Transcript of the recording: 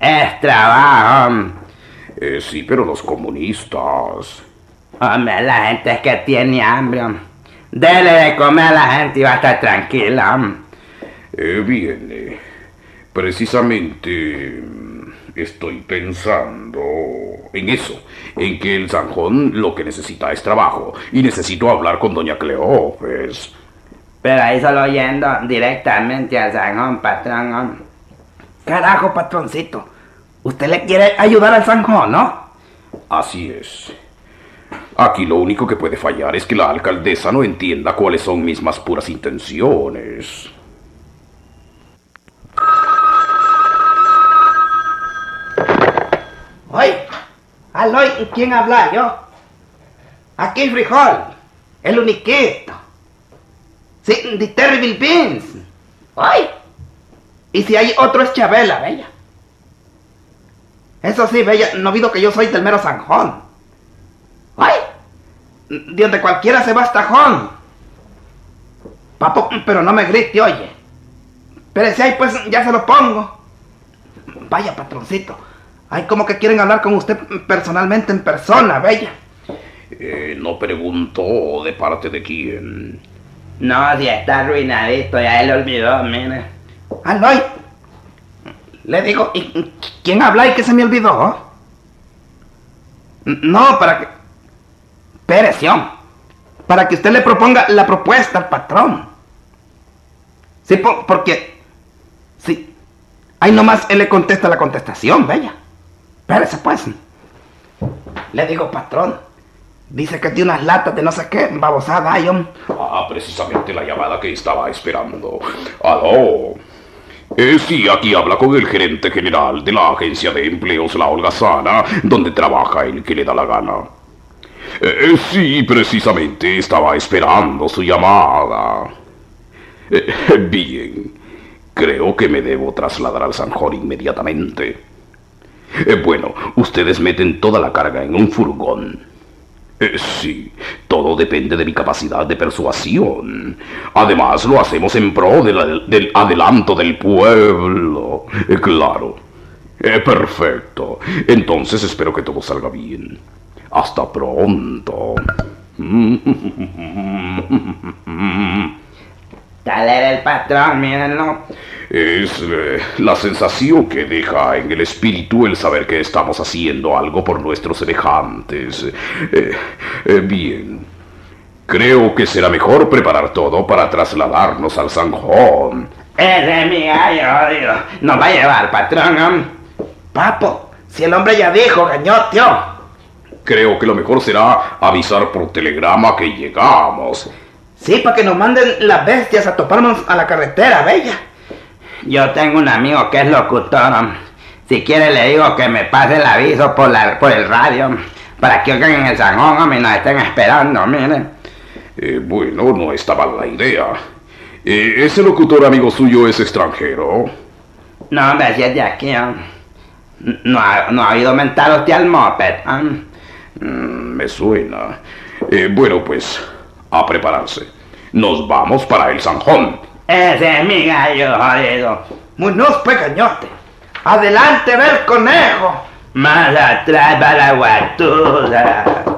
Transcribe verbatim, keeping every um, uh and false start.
Es trabajo. Eh, sí, pero los comunistas... Hombre, la gente es que tiene hambre. Dele de comer a la gente y va a estar tranquila. Eh, bien, eh, precisamente estoy pensando en eso, en que el zanjón lo que necesita es trabajo y necesito hablar con doña Cleo, pues. Pero ahí solo yendo directamente al zanjón, patrón. Carajo, patroncito. Usted le quiere ayudar al zanjón, ¿no? Así es. Aquí lo único que puede fallar es que la alcaldesa no entienda cuáles son mis más puras intenciones. Oye, aló, ¿y quién habla? Yo. Aquí Frijol, el uniquito. Sí, de Terrible Beans. Oye, y si hay otro es Chabela, bella. Eso sí, bella, no olvido que yo soy del mero zanjón. Oye, de donde cualquiera se va hasta Jón. Papo, pero no me grite, oye. Pero si hay, pues ya se lo pongo. Vaya, patroncito. Ay, como que quieren hablar con usted personalmente, en persona, bella. Eh, no pregunto de parte de quién. No, si está arruinadito, ya él olvidó, mire. Aloy, le digo, ¿y quién habla y qué se me olvidó? No, para que... Espérese, para que usted le proponga la propuesta al patrón. Sí, por, porque... Sí. Ahí nomás él le contesta la contestación, bella. Espérese, pues. Le digo, patrón. Dice que tiene unas latas de no sé qué, babosada, ay, hombre. Ah, precisamente la llamada que estaba esperando. Aló. Eh, sí, aquí habla con el gerente general de la agencia de empleos La Holgazana, donde trabaja el que le da la gana. Eh, sí, precisamente estaba esperando su llamada. Eh, bien, creo que me debo trasladar al Zanjón inmediatamente. Eh, bueno, ustedes meten toda la carga en un furgón. Eh, sí, todo depende de mi capacidad de persuasión. Además, lo hacemos en pro de la, del adelanto del pueblo. Eh, claro. Eh, perfecto. Entonces espero que todo salga bien. Hasta pronto. Tal era el patrón, mírenlo. Es eh, la sensación que deja en el espíritu el saber que estamos haciendo algo por nuestros semejantes. Eh, eh, bien. Creo que será mejor preparar todo para trasladarnos al Zanjón. Ese es mi gallo, digo. Nos va a llevar, patrón. Papo, si el hombre ya dijo, gañoteo. Creo que lo mejor será avisar por telegrama que llegamos. Sí, para que nos manden las bestias a toparnos a la carretera, bella. Yo tengo un amigo que es locutor. Si quiere le digo que me pase el aviso por, la, por el radio, para que oigan en el Zanjón, hombre, y nos estén esperando, miren. Eh, bueno, no está mal la idea. Eh, ¿Ese locutor amigo suyo es extranjero? No, hombre, si es de aquí, ¿eh? No ha, no ha oído mentar usted al moped, ¿eh? Mm, me suena. Eh, bueno, pues, a prepararse. Nos vamos para el Zanjón. Ese es mi gallo, jodido. Muñoz, pequeñote. Adelante, ver conejo. Más atrás va la guatuda.